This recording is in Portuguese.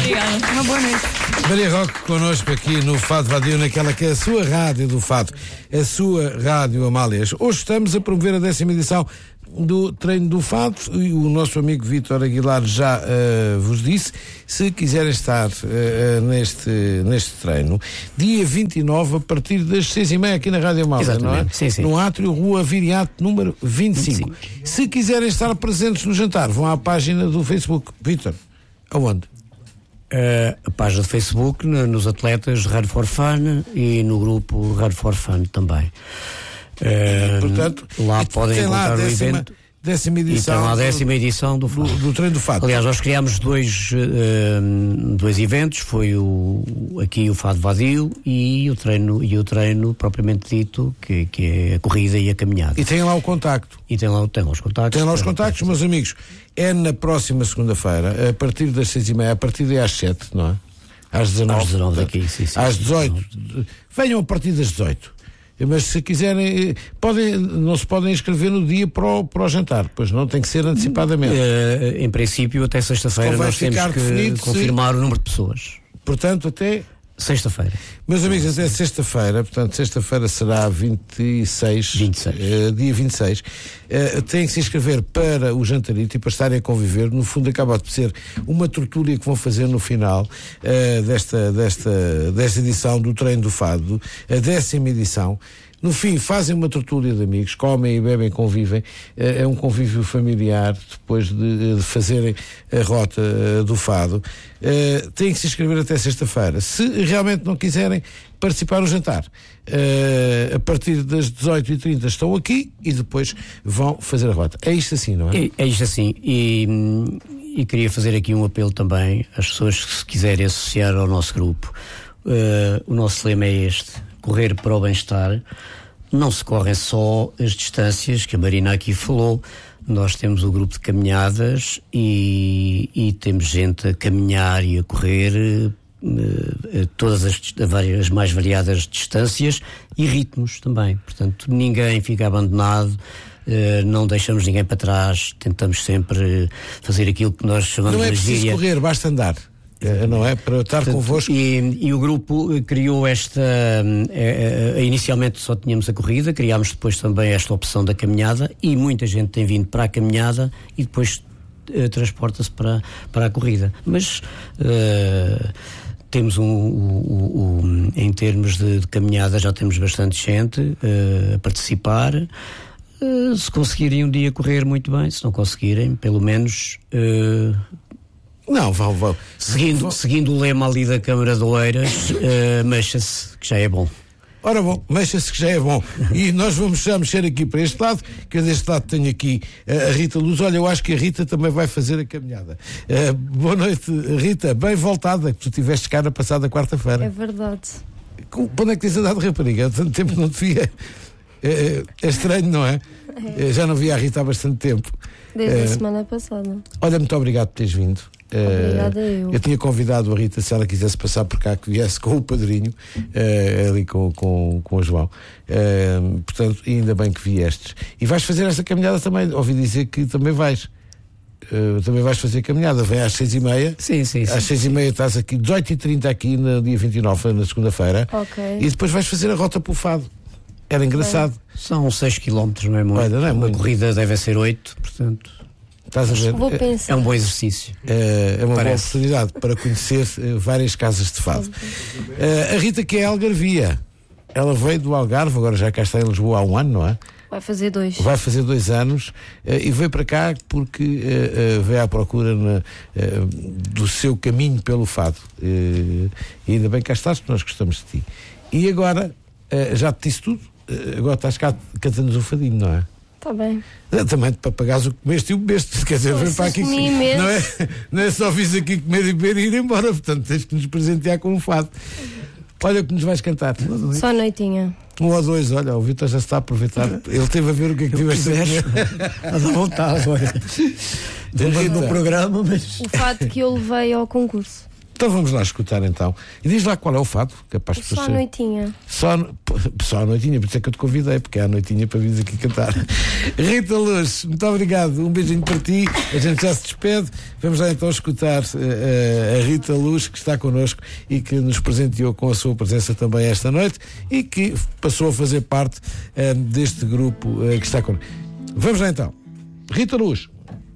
Obrigada. Uma boa noite. Maria Roque connosco aqui no Fado Vadio, naquela que é a sua rádio do Fado, a sua rádio Amálias. Hoje estamos a promover a 10ª edição do Treino do Fado e o nosso amigo Vítor Aguilar já vos disse, se quiserem estar neste treino, dia 29 a partir das 6h30 aqui na Rádio Amália, não é? Sim, sim. No Átrio Rua Viriato número 25. Se quiserem estar presentes no jantar, vão à página do Facebook. Vítor, aonde? A página do Facebook, nos atletas Run for Fun e no grupo Run for Fun também. Portanto, lá podem encontrar o evento. 10ª edição. Então, a 10ª edição do Treino do Fado. Aliás, nós criámos dois eventos, foi aqui o Fado Vadio e o treino propriamente dito, que é a corrida e a caminhada. E tem lá o contacto. Tem lá os contactos. Tem lá os contactos, meus amigos. É na próxima segunda-feira, a partir das 6h30, a partir das 7, não é? Às 19. Às 19 daqui, sim. Às 18. Venham a partir das 18. Mas se quiserem, não se podem inscrever no dia para o jantar, pois não, tem que ser antecipadamente. Em princípio, até sexta-feira nós temos que confirmar o número de pessoas. Portanto, até sexta-feira. Meus amigos, até sexta-feira, portanto, sexta-feira será 26. Dia 26. Têm que se inscrever para o jantarito e para estarem a conviver. No fundo, acaba de ser uma tortura que vão fazer no final desta edição do Treino do Fado, a 10ª edição. No fim, fazem uma tertúlia de amigos, comem e bebem, convivem. É um convívio familiar depois de fazerem a rota do Fado. Têm que se inscrever até sexta-feira. Se realmente não quiserem participar no jantar, a partir das 18h30 estão aqui e depois vão fazer a rota. É isto assim, não é? É isto assim. E queria fazer aqui um apelo também às pessoas que se quiserem associar ao nosso grupo. O nosso lema é este: correr para o bem-estar. Não se correm só as distâncias que a Marina aqui falou. Nós temos o grupo de caminhadas e temos gente a caminhar e a correr todas as mais variadas distâncias e ritmos também. Portanto, ninguém fica abandonado. Não deixamos ninguém para trás. Tentamos sempre fazer aquilo que nós chamamos de gíria. Não é preciso correr, basta andar. Não é? Para estar convosco. E o grupo criou inicialmente só tínhamos a corrida, criámos depois também esta opção da caminhada e muita gente tem vindo para a caminhada e depois transporta-se para a corrida. Mas temos em termos de caminhada já temos bastante gente a participar. Se conseguirem um dia correr, muito bem. Se não conseguirem, pelo menos não, vão. Seguindo o lema ali da Câmara de Oeiras, mexa-se, que já é bom. Ora bom, mexa-se que já é bom. E nós vamos já mexer aqui para este lado, que eu deste lado tenho aqui a Rita Luz. Olha, eu acho que a Rita também vai fazer a caminhada. Boa noite, Rita. Bem voltada, que tu tiveste cá na passada quarta-feira. É verdade. Quando é que tens andado, rapariga? Há tanto tempo não te via. É estranho, não é? Já não via a Rita há bastante tempo. Desde a semana passada. Olha, muito obrigado por teres vindo. Obrigada eu tinha convidado a Rita, se ela quisesse passar por cá, que viesse com o padrinho, ali com o João. Portanto, ainda bem que viestes. E vais fazer esta caminhada também. Ouvi dizer que também vais. Também vais fazer caminhada. Vem às 6h30. Sim. Às 6h30 estás aqui, 18h30 aqui no dia 29, na segunda-feira. Ok. E depois vais fazer a rota pelo Fado. Era engraçado. São 6 km, não é muito? Olha, não é muito. A corrida deve ser 8, portanto. Estás a ver? Vou pensar. É um bom exercício. É uma boa oportunidade para conhecer várias casas de fado. A Rita, que é Algarvia, ela veio do Algarve, agora já cá está em Lisboa há um ano, não é? Vai fazer 2. Vai fazer 2 anos e veio para cá porque veio à procura do seu caminho pelo fado. E ainda bem que cá estás, porque nós gostamos de ti. E agora, já te disse tudo, agora estás cá cantando-nos um fadinho, não é? Está bem. Também para pagares o que comeste e o bebeste. Quer dizer, vem para aqui. Não é só fiz aqui comer e beber e ir embora. Portanto, tens que nos presentear com um fado. Olha o que nos vais cantar. Só noitinha. 1 ou 2, olha, o Vítor já se está a aproveitar. Ele teve a ver o que é que tiveste a comer. Estás à vontade, olha. No programa, mas. O fato que eu levei ao concurso. Então vamos lá escutar então. E diz lá qual é o fado, capaz de Só a noitinha. Só a noitinha, por isso é que eu te convidei, porque é a noitinha para vir aqui cantar. Rita Luz, muito obrigado, um beijinho para ti, a gente já se despede. Vamos lá então escutar a Rita Luz, que está connosco e que nos presenteou com a sua presença também esta noite e que passou a fazer parte deste grupo que está connosco. Vamos lá então. Rita Luz.